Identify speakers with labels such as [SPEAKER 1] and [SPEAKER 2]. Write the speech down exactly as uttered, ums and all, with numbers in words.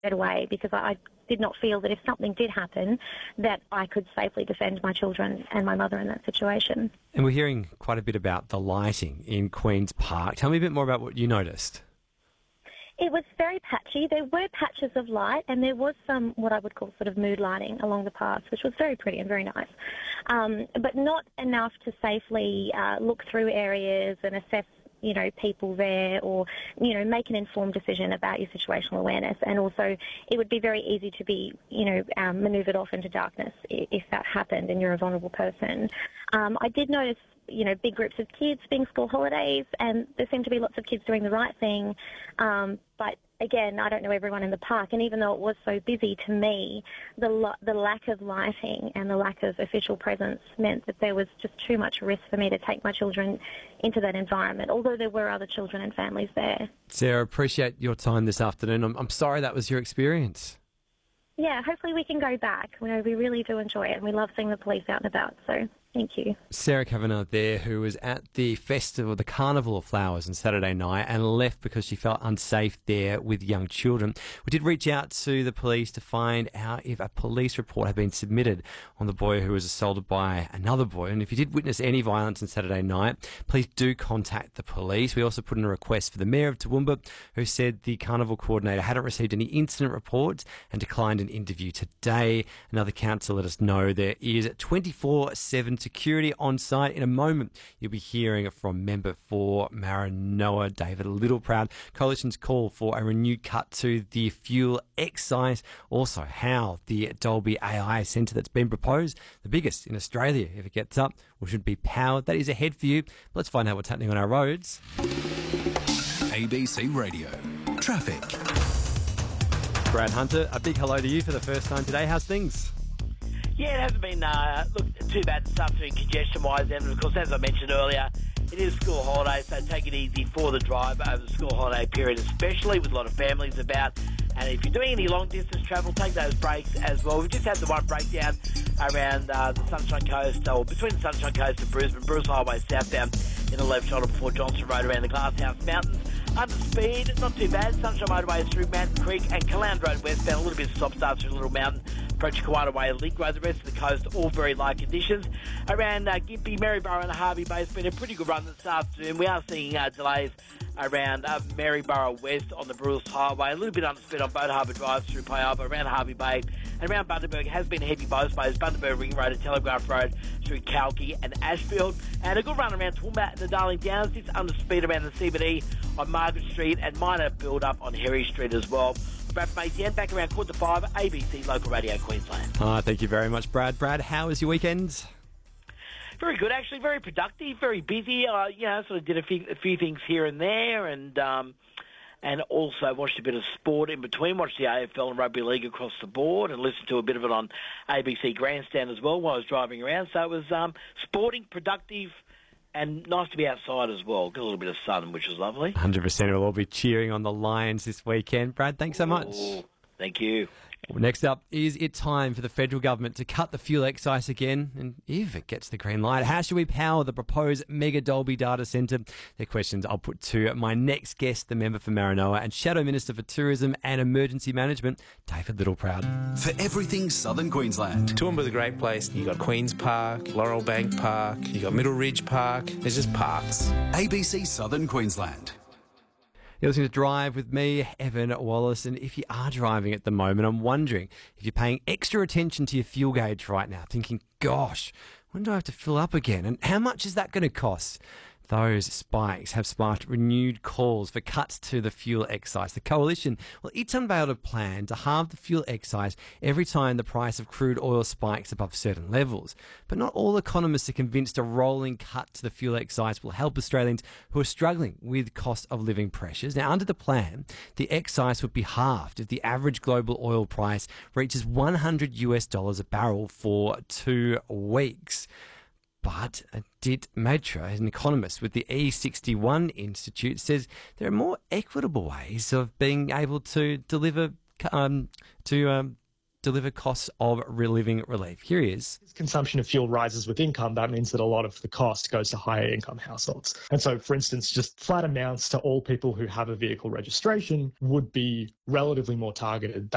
[SPEAKER 1] away because I did not feel that if something did happen that I could safely defend my children and my mother in that situation.
[SPEAKER 2] And we're hearing quite a bit about the lighting in Queen's Park. Tell me a bit more about what you noticed.
[SPEAKER 1] It was very patchy. There were patches of light and there was some what I would call sort of mood lighting along the paths, which was very pretty and very nice, um, but not enough to safely uh, look through areas and assess you know, people there or, you know, make an informed decision about your situational awareness. And also it would be very easy to be, you know, um, manoeuvred off into darkness if that happened and you're a vulnerable person. Um, I did notice, you know, big groups of kids being school holidays, and there seemed to be lots of kids doing the right thing. Um, but again, I don't know everyone in the park, and even though it was so busy, to me, the lo- the lack of lighting and the lack of official presence meant that there was just too much risk for me to take my children into that environment, although there were other children and families there.
[SPEAKER 2] Sarah, appreciate your time this afternoon. I'm, I'm sorry that was your experience.
[SPEAKER 1] Yeah, hopefully we can go back. You know, we really do enjoy it, and we love seeing the police out and about, so thank you.
[SPEAKER 2] Sarah Kavanagh there, who was at the festival, the Carnival of Flowers on Saturday night and left because she felt unsafe there with young children. We did reach out to the police to find out if a police report had been submitted on the boy who was assaulted by another boy. And if you did witness any violence on Saturday night, please do contact the police. We also put in a request for the Mayor of Toowoomba, who said the Carnival coordinator hadn't received any incident reports and declined an interview today. Another council let us know there is twenty-four seven security on site. In a moment, you'll be hearing from member for Maranoa, David Littleproud. Coalition's call for a renewed cut to the fuel excise. Also, how the Dalby A I Centre that's been proposed, the biggest in Australia, if it gets up, or should be powered. That is ahead for you. Let's find out what's happening on our roads.
[SPEAKER 3] A B C Radio. Traffic.
[SPEAKER 2] Brad Hunter, a big hello to you for the first time today. How's things?
[SPEAKER 4] Yeah, it hasn't been uh, look too bad this afternoon congestion-wise, and of course, as I mentioned earlier, it is school holidays, so take it easy for the drive over the school holiday period, especially with a lot of families about. And if you're doing any long-distance travel, take those breaks as well. We've just had the one breakdown around uh, the Sunshine Coast, or between the Sunshine Coast and Brisbane, Bruce Highway southbound in the left shoulder before Johnson Road around the Glasshouse Mountains. Under speed, not too bad. Sunshine Motorway through Mountain Creek and Calound Road westbound. A little bit of stop start through Little Mountain, approaching Kawana Way, Link Road. The rest of the coast, all very light conditions. Around uh, Gympie, Maryborough and Harvey Bay, it's been a pretty good run this afternoon. We are seeing uh, delays around uh, Maryborough West on the Bruce Highway. A little bit under speed on Boat Harbour Drive through Payaba, around Harvey Bay. And around Bundaberg has been heavy both ways. Bundaberg Ring Road and Telegraph Road through Kalki and Ashfield. And a good run around Toowoomba and the Darling Downs. It's under speed around the C B D on Margaret Street and minor build-up on Harry Street as well. Brad Macian back around quarter to five, A B C Local Radio Queensland.
[SPEAKER 2] Oh, thank you very much, Brad. Brad, how was your weekend?
[SPEAKER 4] Very good, actually. Very productive, very busy. Uh, you know, sort of did a few, a few things here and there, and um, and also watched a bit of sport in between. Watched the A F L and Rugby League across the board, and listened to a bit of it on A B C Grandstand as well while I was driving around. So it was um, sporting, productive, and nice to be outside as well. Got a little bit of sun, which was lovely.
[SPEAKER 2] one hundred percent. We'll all be cheering on the Lions this weekend. Brad, thanks so much.
[SPEAKER 4] Ooh, thank you.
[SPEAKER 2] Next up, is it time for the federal government to cut the fuel excise again? And if it gets the green light, how should we power the proposed Mega Dalby Data Centre? They're questions I'll put to my next guest, the member for Maranoa and Shadow Minister for Tourism and Emergency Management, David Littleproud.
[SPEAKER 3] For everything Southern Queensland.
[SPEAKER 5] Toowoomba's a great place. You've got Queen's Park, Laurel Bank Park, you've got Middle Ridge Park. There's just parks.
[SPEAKER 3] A B C Southern Queensland.
[SPEAKER 2] You're listening to Drive with me, Evan Wallace, and if you are driving at the moment, I'm wondering if you're paying extra attention to your fuel gauge right now, thinking, gosh, when do I have to fill up again? And how much is that going to cost? Those spikes have sparked renewed calls for cuts to the fuel excise. The Coalition, well, it's unveiled a plan to halve the fuel excise every time the price of crude oil spikes above certain levels. But not all economists are convinced a rolling cut to the fuel excise will help Australians who are struggling with cost of living pressures. Now, under the plan, the excise would be halved if the average global oil price reaches one hundred US dollars a barrel for two weeks. But Dit Matra, an economist with the E sixty-one Institute, says there are more equitable ways of being able to deliver um, to um, deliver costs of living relief. Here he is.
[SPEAKER 6] As consumption of fuel rises with income, that means that a lot of the cost goes to higher income households. And so, for instance, just flat amounts to all people who have a vehicle registration would be relatively more targeted